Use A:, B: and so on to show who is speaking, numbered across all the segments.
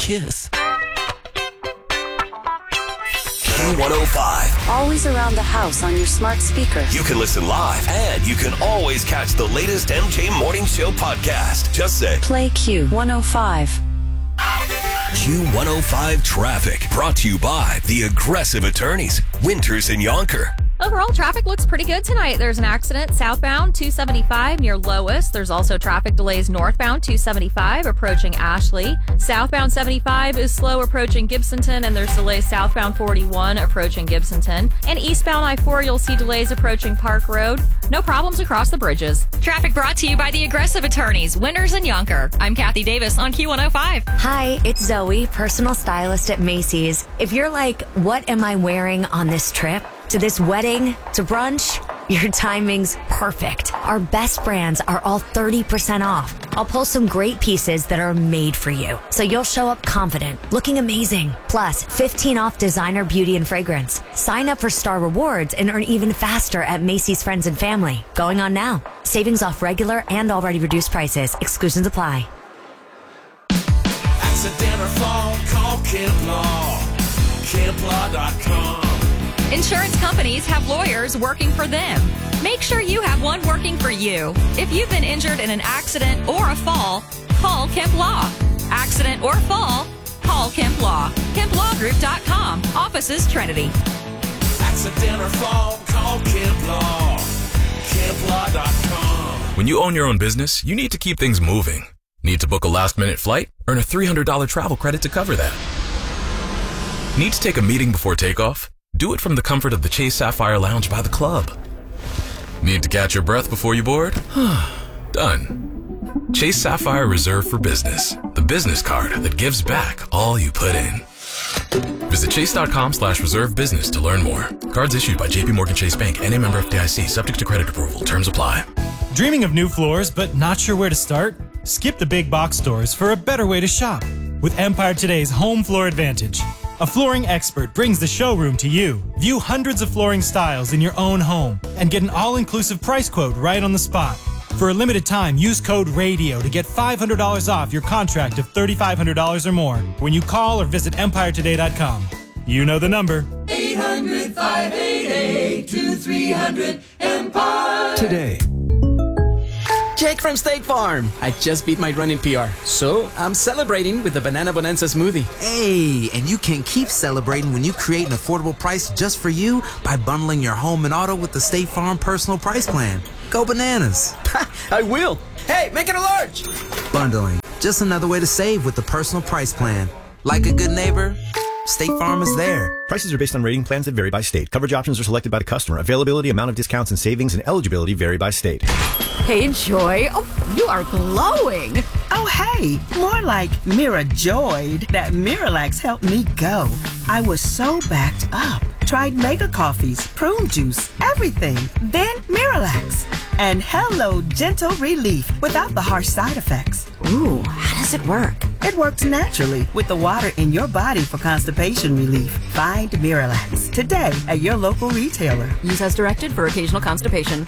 A: kiss. Q105.
B: Always around the house on your smart speaker.
A: You can listen live, and you can always catch the latest MJ Morning Show podcast. Just say,
B: play Q105.
A: Q105 Traffic, brought to you by the Aggressive Attorneys, Winters and Yonker.
C: Overall, traffic looks pretty good tonight. There's an accident southbound 275 near Lois. There's also traffic delays northbound 275 approaching Ashley. Southbound 75 is slow approaching Gibsonton, and there's delays southbound 41 approaching Gibsonton. And eastbound I-4, you'll see delays approaching Park Road. No problems across the bridges. Traffic brought to you by the Aggressive Attorneys, Winters and Yonker. I'm Kathy Davis on Q105.
D: Hi, it's Zoe, personal stylist at Macy's. If you're like, what am I wearing on this trip? To this wedding, to brunch, your timing's perfect. Our best brands are all 30% off. I'll pull some great pieces that are made for you, so you'll show up confident, looking amazing. Plus, 15 off designer beauty and fragrance. Sign up for Star Rewards and earn even faster at Macy's Friends and Family. Going on now. Savings off regular and already reduced prices. Exclusions apply.
E: Accident or fall, call Kemp Law. KempLaw.com.
C: Insurance companies have lawyers working for them. Make sure you have one working for you. If you've been injured in an accident or a fall, call Kemp Law. Accident or fall, call Kemp Law. KempLawGroup.com. Offices Trinity.
E: Accident or fall, call Kemp Law. KempLaw.com.
F: When you own your own business, you need to keep things moving. Need to book a last-minute flight? Earn a $300 travel credit to cover that. Need to take a meeting before takeoff? Do it from the comfort of the Chase Sapphire Lounge by the club. Need to catch your breath before you board? Done. Chase Sapphire Reserve for Business, the business card that gives back all you put in. Visit chase.com/reserve business to learn more. Cards issued by JP Morgan Chase Bank, N.A. member FDIC, subject to credit approval. Terms apply.
G: Dreaming of new floors but not sure where to start? Skip the big box stores for a better way to shop with Empire Today's Home Floor Advantage. A flooring expert brings the showroom to you. View hundreds of flooring styles in your own home and get an all-inclusive price quote right on the spot. For a limited time, use code RADIO to get $500 off your contract of $3,500 or more when you call or visit EmpireToday.com. You know the number.
H: 800-588-2300 Empire.
I: Today. Jake from State Farm. I just beat my running PR, so I'm celebrating with the Banana Bonanza smoothie.
H: Hey, and you can keep celebrating when you create an affordable price just for you by bundling your home and auto with the State Farm Personal Price Plan. Go bananas.
I: I will. Hey, make it a large.
H: Bundling. Just another way to save with the Personal Price Plan. Like a good neighbor, State Farm is there.
J: Prices are based on rating plans that vary by state. Coverage options are selected by the customer. Availability, amount of discounts and savings, and eligibility vary by state.
K: Hey, Joy. Oh, you are glowing.
L: Oh, hey. More like Mirajoyed. That Miralax helped me go. I was so backed up. Tried mega coffees, prune juice, everything. Then Miralax. And hello, gentle relief without the harsh side effects.
K: Ooh, how does it work?
L: It works naturally with the water in your body for constipation relief. Find Miralax today at your local retailer.
K: Use as directed for occasional constipation.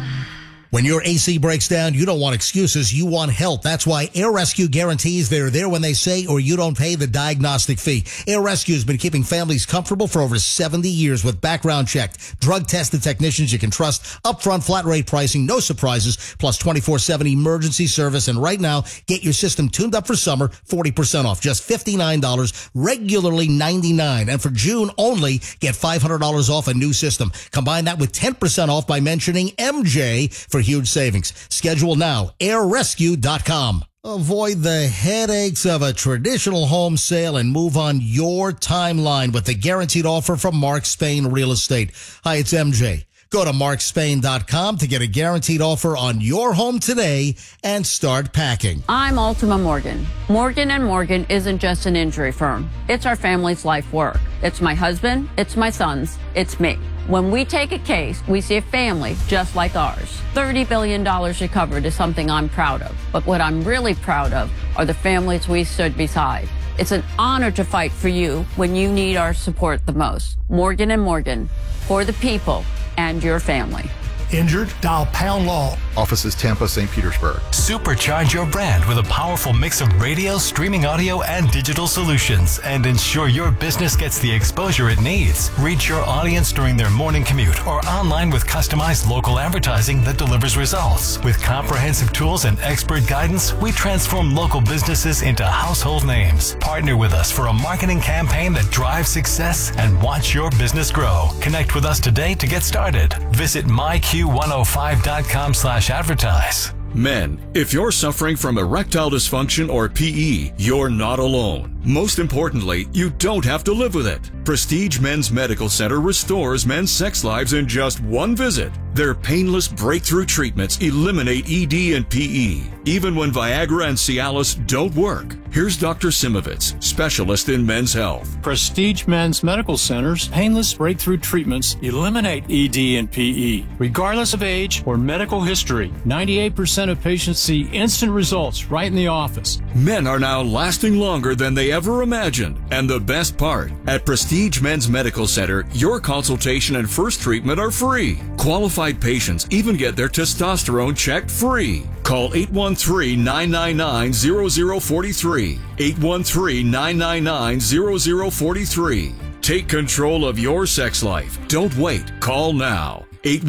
M: When your AC breaks down, you don't want excuses, you want help. That's why Air Rescue guarantees they're there when they say, or you don't pay the diagnostic fee. Air Rescue has been keeping families comfortable for over 70 years with background checked, drug-tested technicians you can trust, upfront flat rate pricing, no surprises, plus 24/7 emergency service. And right now, get your system tuned up for summer, 40% off, just $59, regularly $99. And for June only, get $500 off a new system. Combine that with 10% off by mentioning MJ for huge savings. Schedule now, airrescue.com. Avoid the headaches of a traditional home sale and move on your timeline with the guaranteed offer from Mark Spain Real Estate. Hi, it's MJ. Go to markspain.com to get a guaranteed offer on your home today and start packing.
N: I'm Ultima Morgan. Morgan & Morgan isn't just an injury firm. It's our family's life work. It's my husband, it's my sons, it's me. When we take a case, we see a family just like ours. $30 billion recovered is something I'm proud of. But what I'm really proud of are the families we stood beside. It's an honor to fight for you when you need our support the most. Morgan & Morgan, for the people and your family.
O: Injured? Dial pound law.
P: Offices Tampa, St. Petersburg.
Q: Supercharge your brand with a powerful mix of radio, streaming audio, and digital solutions, and ensure your business gets the exposure it needs. Reach your audience during their morning commute or online with customized local advertising that delivers results. With comprehensive tools and expert guidance, we transform local businesses into household names. Partner with us for a marketing campaign that drives success and watch your business grow. Connect with us today to get started. Visit myq105.com/advertise.
R: Men, if you're suffering from erectile dysfunction or PE, you're not alone. Most importantly, you don't have to live with it. Prestige Men's Medical Center restores men's sex lives in just one visit. Their painless breakthrough treatments eliminate ED and PE, even when Viagra and Cialis don't work. Here's Dr. Simovitz, specialist in men's health.
S: Prestige Men's Medical Center's painless breakthrough treatments eliminate ED and PE, regardless of age or medical history. 98% of patients see instant results right in the office.
R: Men are now lasting longer than they ever imagined. And the best part, at Prestige Men's Medical Center, your consultation and first treatment are free. Qualified patients even get their testosterone checked free. Call 813-999-0043. 813-999-0043. Take control of your sex life. Don't wait. Call now.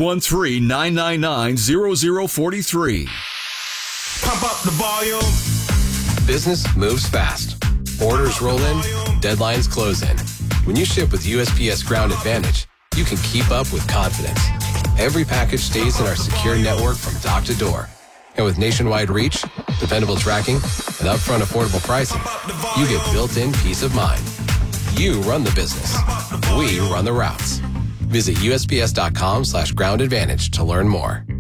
R: 813-999-0043.
E: Pump up the volume.
T: Business moves fast. Orders roll in, deadlines close in. When you ship with USPS Ground Advantage, you can keep up with confidence. Every package stays in our secure network from dock to door. And with nationwide reach, dependable tracking, and upfront affordable pricing, you get built-in peace of mind. You run the business. We run the routes. Visit USPS.com/groundadvantage to learn more.